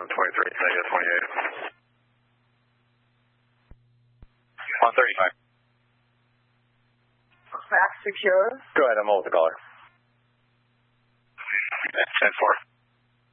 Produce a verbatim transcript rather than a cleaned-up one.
twenty-three, negative twenty-eight. one thirty-five. Fast secure. Go ahead, I'm over with the caller. ten four.